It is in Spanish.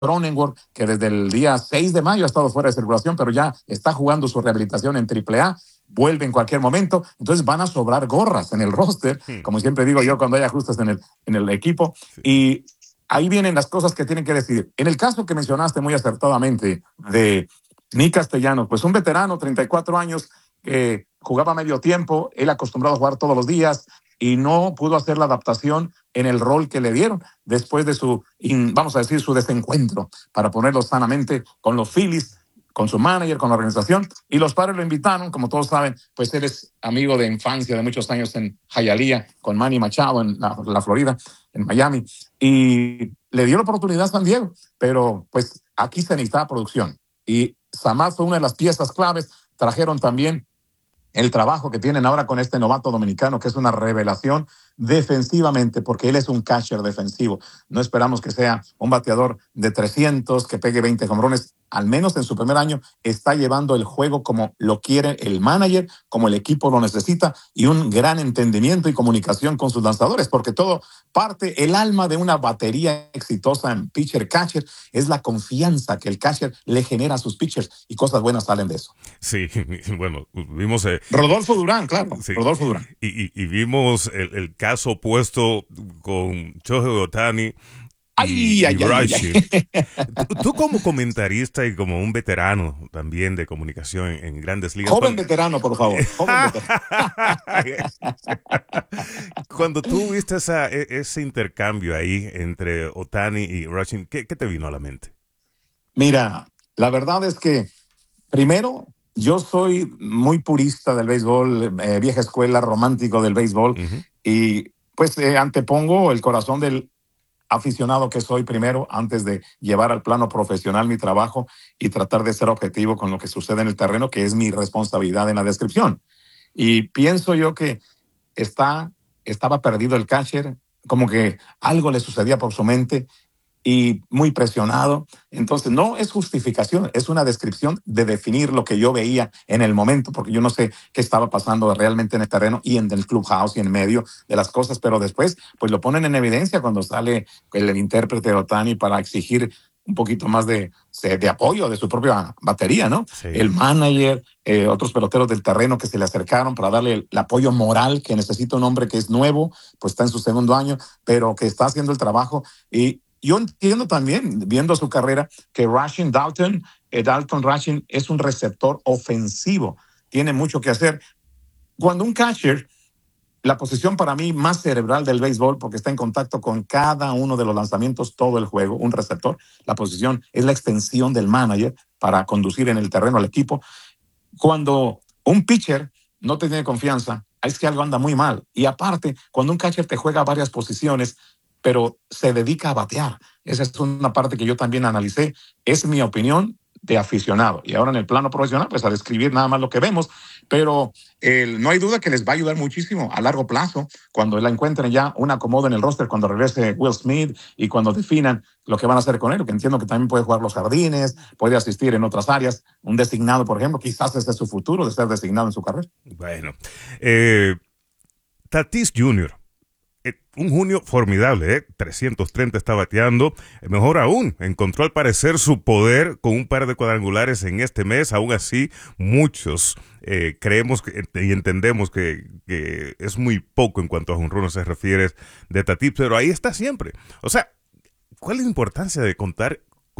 Cronenworth, que desde el día 6 de mayo ha estado fuera de circulación, pero ya está jugando su rehabilitación en AAA, vuelve en cualquier momento, entonces van a sobrar gorras en el roster, como siempre digo yo cuando hay ajustes en el equipo, y ahí vienen las cosas que tienen que decidir. En el caso que mencionaste muy acertadamente de Nick Castellanos, pues un veterano, 34 años, que jugaba medio tiempo, él acostumbrado a jugar todos los días y no pudo hacer la adaptación en el rol que le dieron después de su, vamos a decir, su desencuentro, para ponerlo sanamente, con los Phillies, con su manager, con la organización, y los padres lo invitaron, como todos saben, pues él es amigo de infancia de muchos años en Hialeah, con Manny Machado en la Florida, en Miami, y le dio la oportunidad a San Diego, pero pues aquí se necesitaba producción, y Samad fue una de las piezas claves. Trajeron también el trabajo que tienen ahora con este novato dominicano, que es una revelación defensivamente, porque él es un catcher defensivo. No esperamos que sea un bateador de 300, que pegue 20 jonrones. Al menos en su primer año está llevando el juego como lo quiere el manager, como el equipo lo necesita, y un gran entendimiento y comunicación con sus lanzadores, porque todo parte, el alma de una batería exitosa en pitcher-catcher es la confianza que el catcher le genera a sus pitchers, y cosas buenas salen de eso. Sí, bueno, vimos... Rodolfo Durán, claro, sí, Rodolfo Durán. Y vimos el caso opuesto con Shohei Ohtani y Racing. Tú como comentarista y como un veterano también de comunicación en grandes ligas. Joven veterano, por favor. Joven veterano. Cuando tú viste ese intercambio ahí entre Ohtani y Racing, ¿qué te vino a la mente? Mira, la verdad es que, primero, yo soy muy purista del béisbol, vieja escuela, romántico del béisbol, y pues antepongo el corazón del aficionado que soy primero antes de llevar al plano profesional mi trabajo y tratar de ser objetivo con lo que sucede en el terreno, que es mi responsabilidad en la descripción. Y pienso yo que estaba perdido el catcher, como que algo le sucedía por su mente y muy presionado. Entonces, no es justificación, es una descripción de definir lo que yo veía en el momento, porque yo no sé qué estaba pasando realmente en el terreno y en el clubhouse y en medio de las cosas, pero después, pues lo ponen en evidencia cuando sale el intérprete de Ohtani para exigir un poquito más de apoyo de su propia batería, ¿no? Sí. El manager, otros peloteros del terreno que se le acercaron para darle el apoyo moral que necesita un hombre que es nuevo, pues está en su segundo año, pero que está haciendo el trabajo. Y yo entiendo también, viendo su carrera, que Dalton Rushing es un receptor ofensivo. Tiene mucho que hacer. Cuando un catcher, la posición para mí más cerebral del béisbol, porque está en contacto con cada uno de los lanzamientos, todo el juego, un receptor, la posición es la extensión del manager para conducir en el terreno al equipo. Cuando un pitcher no te tiene confianza, es que algo anda muy mal. Y aparte, cuando un catcher te juega varias posiciones, pero se dedica a batear. Esa es una parte que yo también analicé. Es mi opinión de aficionado. Y ahora en el plano profesional, pues a describir nada más lo que vemos. Pero no hay duda que les va a ayudar muchísimo a largo plazo cuando la encuentren ya un acomodo en el roster, cuando regrese Will Smith y cuando definan lo que van a hacer con él, que entiendo que también puede jugar los jardines, puede asistir en otras áreas. Un designado, por ejemplo, quizás este es su futuro de ser designado en su carrera. Bueno, Tatis Jr., un junio formidable, 330 está bateando. Mejor aún, encontró al parecer su poder con un par de cuadrangulares en este mes. Aún así, muchos creemos y entendemos que es muy poco en cuanto a jonrones se refiere de Tatis, pero ahí está siempre. O sea, ¿cuál es la importancia de contar